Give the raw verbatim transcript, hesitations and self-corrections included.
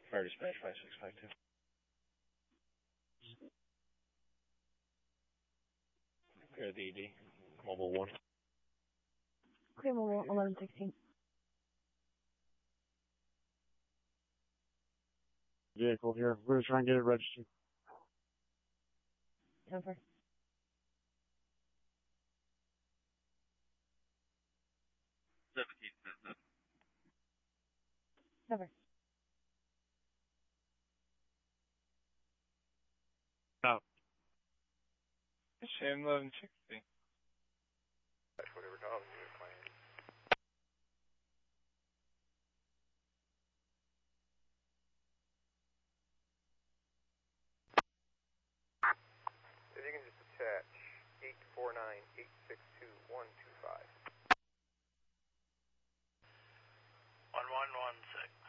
Fire dispatch five six five two. Clear the E D. Mobile one. Clear mobile eleven sixteen. Vehicle here. We're going to try and get it registered. Over. seventeen seven. Over. Out. Shame eleven sixty. That's whatever dog you were playing. If you can just attach eight four nine eight six two one two five. One one one six.